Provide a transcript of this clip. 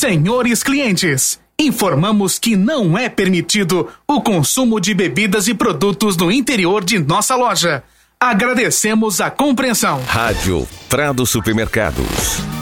Senhores clientes, informamos que não é permitido o consumo de bebidas e produtos no interior de nossa loja. Agradecemos a compreensão. Rádio Prado Supermercados.